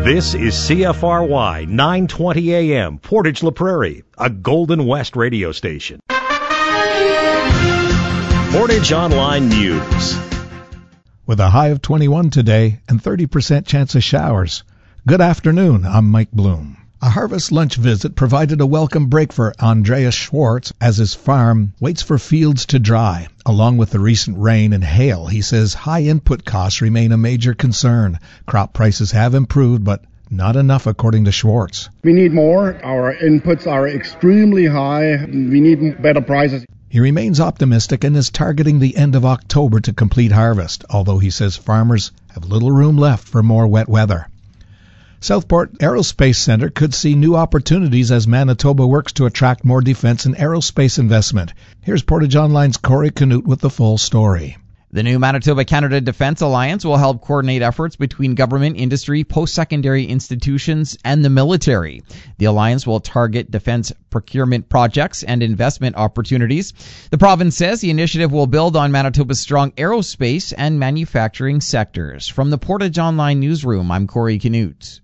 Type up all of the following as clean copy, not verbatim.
This is CFRY 920 AM, Portage La Prairie, a Golden West radio station. Portage Online News. With a high of 21 today and 30% chance of showers. Good afternoon, I'm Mike Bloom. A harvest lunch visit provided a welcome break for Andreas Schwartz as his farm waits for fields to dry. Along with the recent rain and hail, he says high input costs remain a major concern. Crop prices have improved, but not enough according to Schwartz. We need more. Our inputs are extremely high. We need better prices. He remains optimistic and is targeting the end of October to complete harvest, although he says farmers have little room left for more wet weather. Southport Aerospace Centre could see new opportunities as Manitoba works to attract more defence and aerospace investment. Here's Portage Online's Corey Canute with the full story. The new Manitoba-Canada Defence Alliance will help coordinate efforts between government, industry, post-secondary institutions, and the military. The alliance will target defence procurement projects and investment opportunities. The province says the initiative will build on Manitoba's strong aerospace and manufacturing sectors. From the Portage Online newsroom, I'm Corey Canute.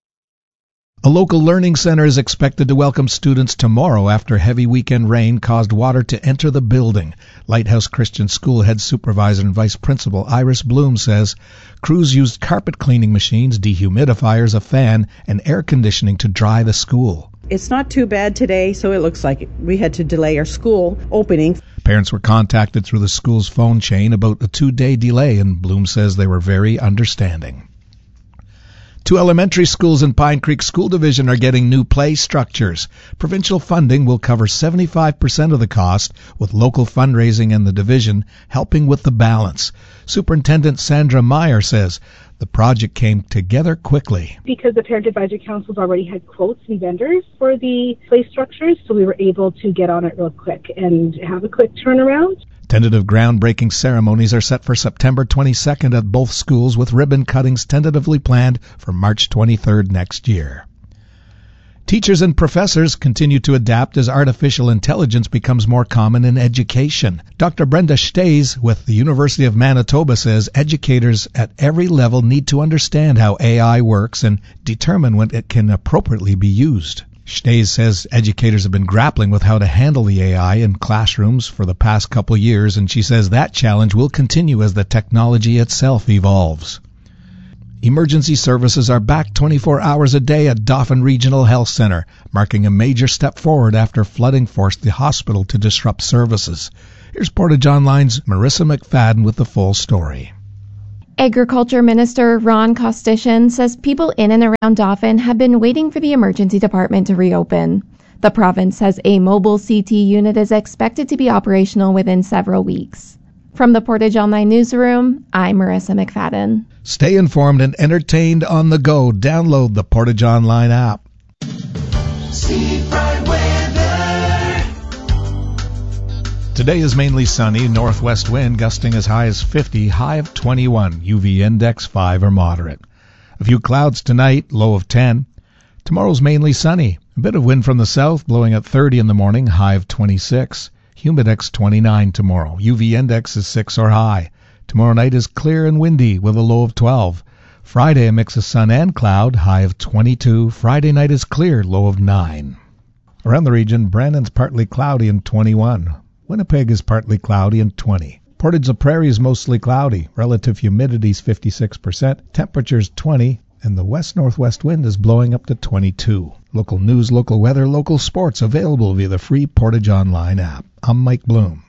A local learning center is expected to welcome students tomorrow after heavy weekend rain caused water to enter the building. Lighthouse Christian School head supervisor and vice principal Iris Bloom says crews used carpet cleaning machines, dehumidifiers, a fan, and air conditioning to dry the school. It's not too bad today, so it looks like we had to delay our school opening. Parents were contacted through the school's phone chain about a 2-day delay, and Bloom says they were very understanding. 2 elementary schools in Pine Creek School Division are getting new play structures. Provincial funding will cover 75% of the cost, with local fundraising and the division helping with the balance. Superintendent Sandra Meyer says the project came together quickly. Because the Parent Advisory Councils already had quotes and vendors for the play structures, so we were able to get on it real quick and have a quick turnaround. Tentative groundbreaking ceremonies are set for September 22nd at both schools, with ribbon cuttings tentatively planned for March 23rd next year. Teachers and professors continue to adapt as artificial intelligence becomes more common in education. Dr. Brenda Stays with the University of Manitoba says educators at every level need to understand how AI works and determine when it can appropriately be used. Stays says educators have been grappling with how to handle the AI in classrooms for the past couple years, and she says that challenge will continue as the technology itself evolves. Emergency services are back 24 hours a day at Dauphin Regional Health Centre, marking a major step forward after flooding forced the hospital to disrupt services. Here's Portage Online's Marissa McFadden with the full story. Agriculture Minister Ron Kostishin says people in and around Dauphin have been waiting for the emergency department to reopen. The province says a mobile CT unit is expected to be operational within several weeks. From the Portage Online newsroom, I'm Marissa McFadden. Stay informed and entertained on the go. Download the Portage Online app. Today is mainly sunny, northwest wind gusting as high as 50, high of 21, UV index 5 or moderate. A few clouds tonight, low of 10. Tomorrow's mainly sunny, a bit of wind from the south blowing at 30 in the morning, high of 26. Humidex 29 tomorrow, UV index is 6 or high. Tomorrow night is clear and windy with a low of 12. Friday a mix of sun and cloud, high of 22. Friday night is clear, low of 9. Around the region, Brandon's partly cloudy and 21. Winnipeg is partly cloudy and 20. Portage La Prairie is mostly cloudy. Relative humidity is 56%. Temperatures 20. And the west-northwest wind is blowing up to 22. Local news, local weather, local sports available via the free Portage Online app. I'm Mike Bloom.